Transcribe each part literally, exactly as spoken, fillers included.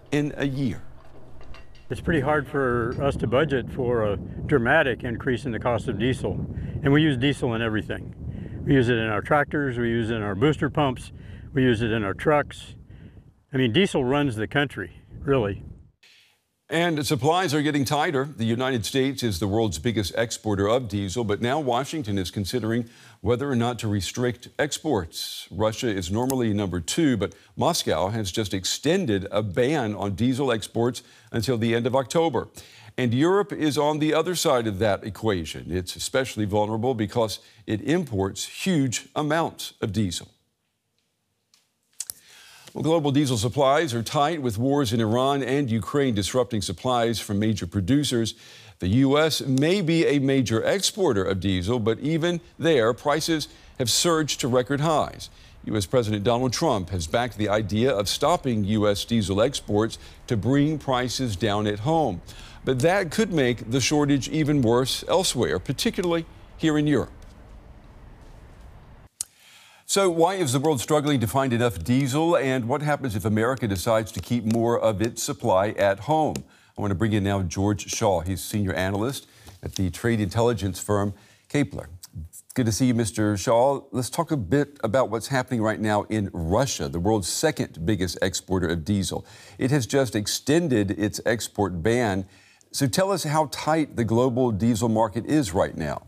in a year. It's pretty hard for us to budget for a dramatic increase in the cost of diesel. And we use diesel in everything. We use it in our tractors, we use it in our booster pumps, we use it in our trucks. I mean, diesel runs the country, really. And supplies are getting tighter. The United States is the world's biggest exporter of diesel, but now Washington is considering whether or not to restrict exports. Russia is normally number two, but Moscow has just extended a ban on diesel exports until the end of October. And Europe is on the other side of that equation. It's especially vulnerable because it imports huge amounts of diesel. Well, global diesel supplies are tight with wars in Iran and Ukraine disrupting supplies from major producers. The U S may be a major exporter of diesel, but even there, prices have surged to record highs. U S President Donald Trump has backed the idea of stopping U S diesel exports to bring prices down at home. But that could make the shortage even worse elsewhere, particularly here in Europe. So why is the world struggling to find enough diesel, and what happens if America decides to keep more of its supply at home? I want to bring in now George Shaw. He's senior analyst at the trade intelligence firm Kepler. Good to see you, Mister Shaw. Let's talk a bit about what's happening right now in Russia, the world's second biggest exporter of diesel. It has just extended its export ban. So tell us how tight the global diesel market is right now.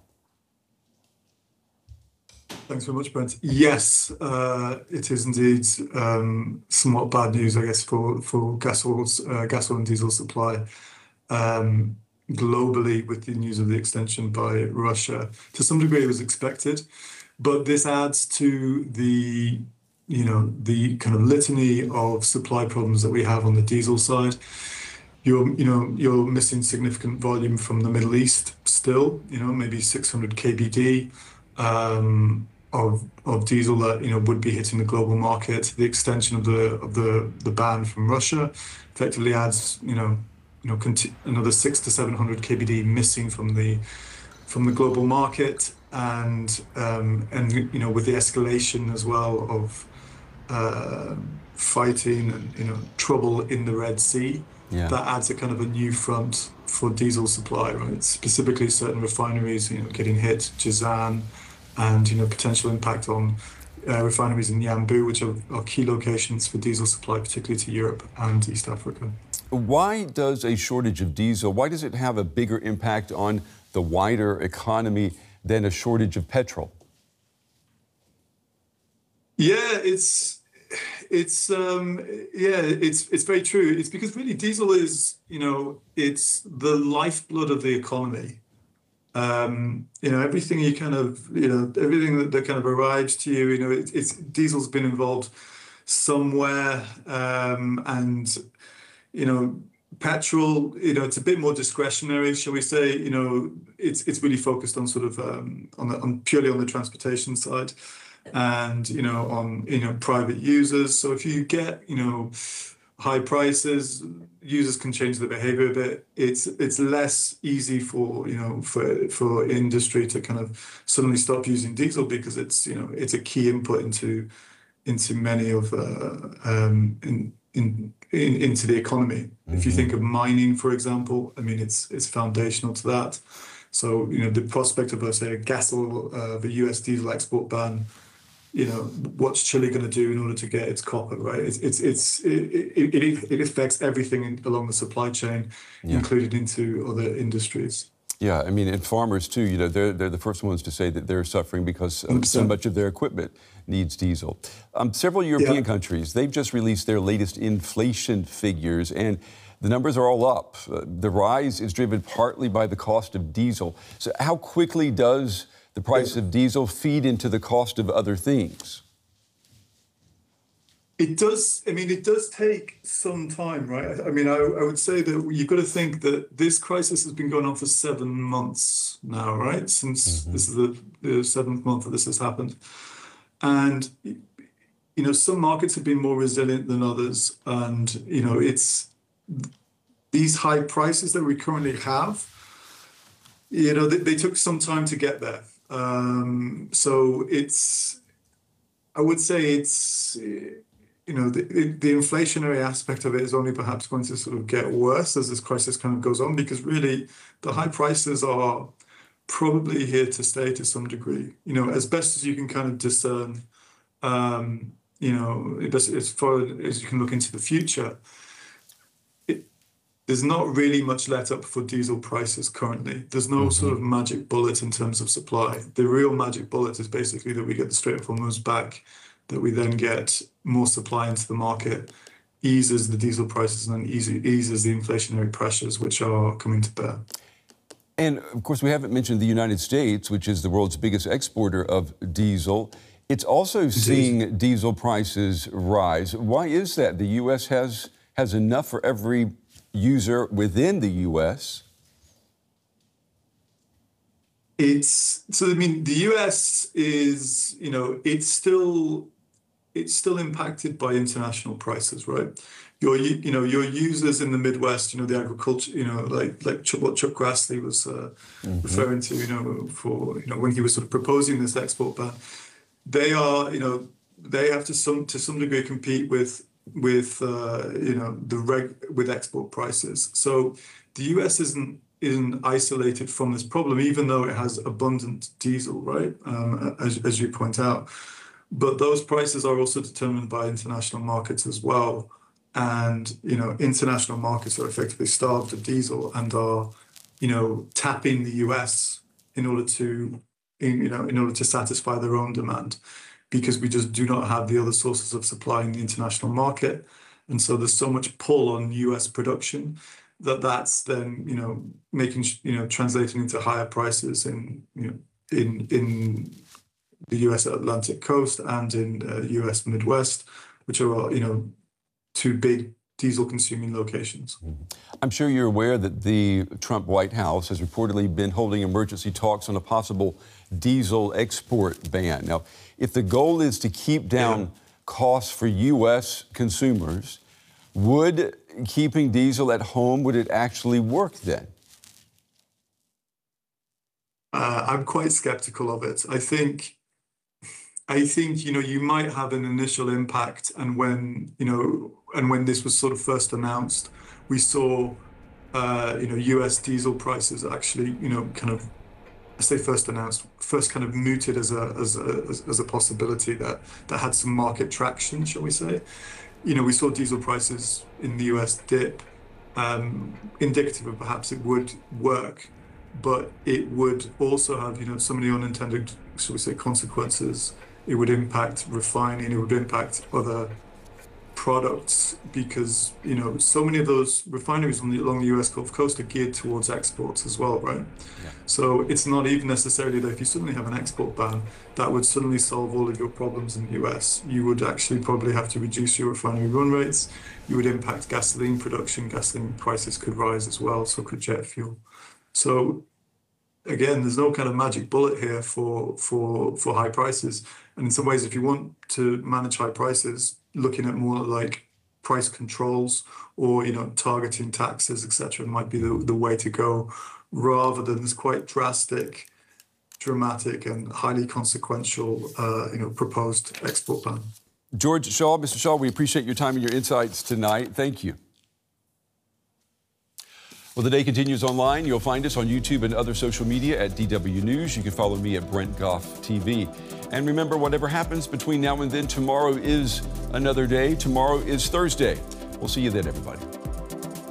Thanks very much, Brent. Yes, uh, it is indeed um, somewhat bad news, I guess, for for gasoil, uh, gasoil and diesel supply um, globally with the news of the extension by Russia. To some degree, it was expected, but this adds to the you know the kind of litany of supply problems that we have on the diesel side. You're you know you're missing significant volume from the Middle East still. You know maybe six hundred K B D. Um, of of diesel that you know would be hitting the global market. The extension of the of the the ban from Russia effectively adds you know you know conti- another six to seven hundred K B D missing from the from the global market, and um, and you know with the escalation as well of uh, fighting and you know trouble in the Red Sea, yeah. That adds a kind of a new front for diesel supply, right? Specifically, certain refineries you know getting hit, Jazan. And you know potential impact on uh, refineries in Yanbu, which are, are key locations for diesel supply, particularly to Europe and East Africa. Why does a shortage of diesel, why does it have a bigger impact on the wider economy than a shortage of petrol? Yeah, it's it's um, yeah, it's it's very true. It's because really diesel is you know it's the lifeblood of the economy. Um, you know, everything you kind of, you know, everything that, that kind of arrives to you, you know, it, it's diesel's been involved somewhere. Um, and, you know, petrol, you know, it's a bit more discretionary, shall we say, you know, it's it's really focused on sort of um, on, the, on purely on the transportation side and, you know, on, you know, private users. So if you get, you know, high prices, users can change their behavior a bit. It's it's less easy for you know for for industry to kind of suddenly stop using diesel because it's you know it's a key input into into many of uh, um, in, in in into the economy. Mm-hmm. If you think of mining, for example, I mean it's it's foundational to that. So you know the prospect of a say a gas oil, uh, the U S diesel export ban. You know what's Chile going to do in order to get its copper, right? It's it's it's it it, it affects everything in, along the supply chain, yeah. Included into other industries. Yeah, I mean, and farmers too. You know, they're they're the first ones to say that they're suffering because um, so much of their equipment needs diesel. Um, several European yeah. countries, they've just released their latest inflation figures, and the numbers are all up. Uh, the rise is driven partly by the cost of diesel. So, how quickly does the price of diesel feed into the cost of other things? It does. I mean, it does take some time, right? I mean, I, I would say that you've got to think that this crisis has been going on for seven months now, right? Since mm-hmm. this is the, the seventh month that this has happened. And, you know, some markets have been more resilient than others. And, you know, it's these high prices that we currently have, you know, they, they took some time to get there. Um, so it's, I would say it's, you know, the, the inflationary aspect of it is only perhaps going to sort of get worse as this crisis kind of goes on, because really the high prices are probably here to stay to some degree, you know, as best as you can kind of discern, um, you know, as far as you can look into the future. It, there's not really much let up for diesel prices currently. There's no mm-hmm. sort of magic bullet in terms of supply. The real magic bullet is basically that we get the Strait of Hormuz back, that we then get more supply into the market, eases the diesel prices, and then easy, eases the inflationary pressures which are coming to bear. And of course, we haven't mentioned the United States, which is the world's biggest exporter of diesel. It's also seeing diesel prices rise. Why is that? The U S has has enough for every user within the U S. It's so. I mean, the U S is, you know, it's still it's still impacted by international prices, right? Your, you know, your users in the Midwest, you know, the agriculture, you know, like like what Chuck Grassley was uh, mm-hmm. referring to, you know, for you know when he was sort of proposing this export ban. They are, you know, they have to some to some degree compete with with uh, you know the reg with export prices. So the U S isn't isn't isolated from this problem, even though it has abundant diesel, right? Um, as as you point out, but those prices are also determined by international markets as well. And, you know, international markets are effectively starved of diesel and are, you know, tapping the U S in order to, in, you know, in order to satisfy their own demand, because we just do not have the other sources of supply in the international market. And so there's so much pull on U S production that that's then, you know, making, you know, translating into higher prices in, you know, in, in the U S Atlantic coast and in uh, U S Midwest, which are, you know, two big diesel consuming locations. I'm sure you're aware that the Trump White House has reportedly been holding emergency talks on a possible diesel export ban. Now, if the goal is to keep down yeah. costs for U S consumers, would keeping diesel at home, would it actually work then? Uh, I'm quite skeptical of it. I think I think, you know, you might have an initial impact. And when, you know, and when this was sort of first announced, we saw, uh, you know, U S diesel prices actually, you know, kind of, I say first announced, first kind of mooted as a, as a, as, as a possibility that, that had some market traction, shall we say. You know, we saw diesel prices in the U S dip, um, indicative of perhaps it would work, but it would also have, you know, some of the unintended, shall we say, consequences. It would impact refining, it would impact other products, because, you know, so many of those refineries on the, along the U S Gulf Coast are geared towards exports as well, right? Yeah. So it's not even necessarily that if you suddenly have an export ban, that would suddenly solve all of your problems in the U S. You would actually probably have to reduce your refinery run rates. You would impact gasoline production. Gasoline prices could rise as well, so could jet fuel. So again, there's no kind of magic bullet here for for for high prices. And in some ways, if you want to manage high prices, looking at more like price controls or, you know, targeting taxes, et cetera, might be the, the way to go, rather than this quite drastic, dramatic, and highly consequential, uh, you know, proposed export ban. George Shaw, Mister Shaw, we appreciate your time and your insights tonight. Thank you. Well, the day continues online. You'll find us on YouTube and other social media at D W News. You can follow me at Brent Goff T V. And remember, whatever happens between now and then, tomorrow is another day. Tomorrow is Thursday. We'll see you then, everybody.